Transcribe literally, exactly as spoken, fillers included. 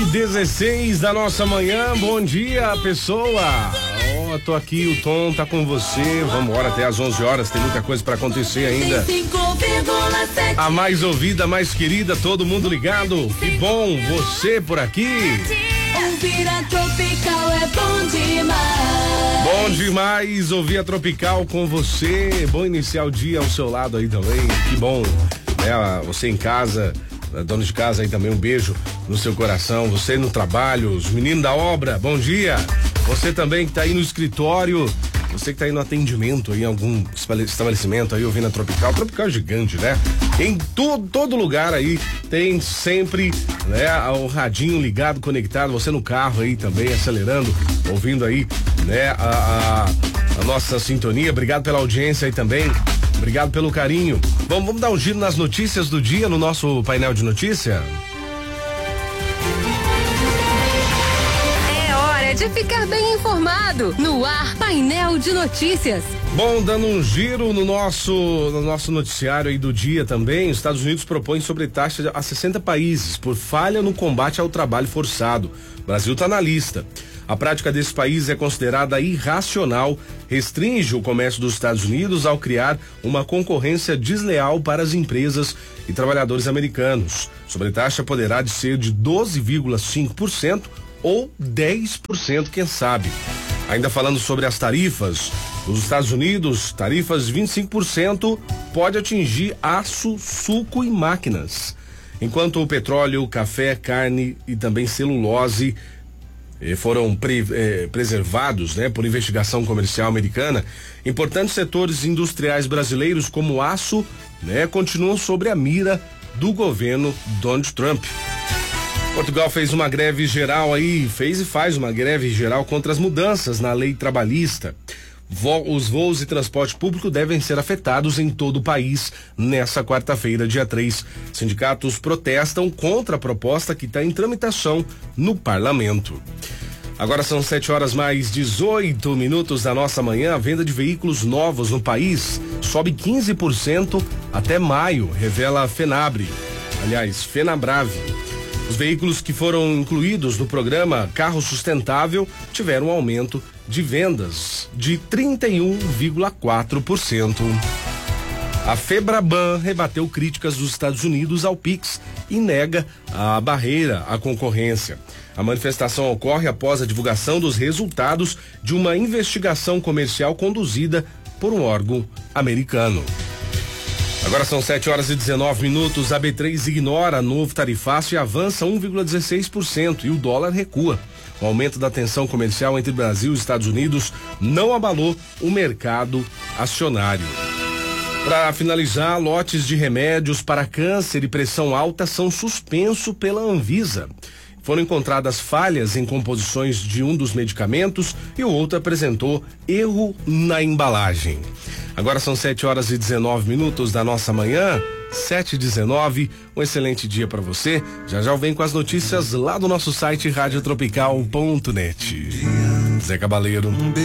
dezesseis da nossa manhã, bom dia, pessoa. Oh, tô aqui, o Tom tá com você. Vamos embora até às onze horas, tem muita coisa pra acontecer ainda. A mais ouvida, a mais querida, todo mundo ligado. Que bom, você por aqui. Ouvir a Tropical é bom demais. Bom demais ouvir a Tropical com você. Bom iniciar o dia ao seu lado aí também. Que bom, né? Você em casa, dono de casa aí também, um beijo no seu coração. Você no trabalho, os meninos da obra, bom dia. Você também que tá aí no escritório, você que tá aí no atendimento aí em algum estabelecimento aí ouvindo a Tropical. Tropical é gigante, né? Em todo, todo lugar aí tem sempre, né, o radinho ligado, conectado. Você no carro aí também, acelerando, ouvindo aí, né, a, a, a nossa sintonia. Obrigado pela audiência aí também. Obrigado pelo carinho. Vamos, vamos dar um giro nas notícias do dia no nosso painel de notícia? De ficar bem informado no ar, painel de notícias. Bom, dando um giro no nosso no nosso noticiário aí do dia também, os Estados Unidos propõem sobretaxa a sessenta países por falha no combate ao trabalho forçado. O Brasil está na lista. A prática desse país é considerada irracional, restringe o comércio dos Estados Unidos ao criar uma concorrência desleal para as empresas e trabalhadores americanos. Sobretaxa poderá de ser de doze vírgula cinco por cento ou dez por cento, quem sabe. Ainda falando sobre as tarifas, os Estados Unidos, tarifas de vinte e cinco por cento pode atingir aço, suco e máquinas. Enquanto o petróleo, café, carne e também celulose eh, foram pre, eh, preservados, né, por investigação comercial americana, importantes setores industriais brasileiros como aço, né, continuam sob a mira do governo Donald Trump. Portugal fez uma greve geral aí, fez e faz uma greve geral contra as mudanças na lei trabalhista. Vo, os voos e transporte público devem ser afetados em todo o país nessa quarta-feira, dia três. Sindicatos protestam contra a proposta que está em tramitação no parlamento. Agora são sete horas mais dezoito minutos da nossa manhã. A venda de veículos novos no país sobe quinze por cento até maio, revela a Fenabre. Aliás, Fenabrave. Os veículos que foram incluídos no programa Carro Sustentável tiveram um aumento de vendas de trinta e um vírgula quatro por cento. A Febraban rebateu críticas dos Estados Unidos ao Pix e nega a barreira à concorrência. A manifestação ocorre após a divulgação dos resultados de uma investigação comercial conduzida por um órgão americano. Agora são sete horas e dezenove minutos. A B três ignora novo tarifaço e avança um vírgula dezesseis por cento e o dólar recua. O aumento da tensão comercial entre Brasil e Estados Unidos não abalou o mercado acionário. Para finalizar, lotes de remédios para câncer e pressão alta são suspensos pela Anvisa. Foram encontradas falhas em composições de um dos medicamentos e o outro apresentou erro na embalagem. Agora são sete horas e dezenove minutos da nossa manhã, sete e dezenove. Um excelente dia para você. Já já eu venho com as notícias lá do nosso site rádio tropical ponto net. Zé Cabaleiro.